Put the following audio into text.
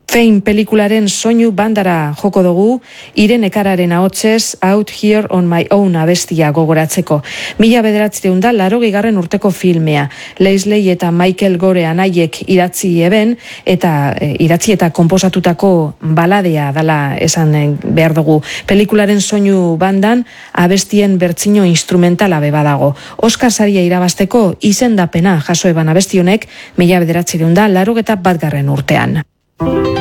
Fame pelikularen soinu bandara joko dugu, Irene Kararen ahotsez Out Here on My Own abestia gogoratzeko. 1980 urteko filmea. Leslie eta Michael Gore anaiek idatzi eta konposatutako baladea dela esan behar dugu. Pelikularen soinu bandan abestien bertsio instrumentala badago. Oscar saria irabazteko izendapena jaso eban abesti honek 1981 urtean.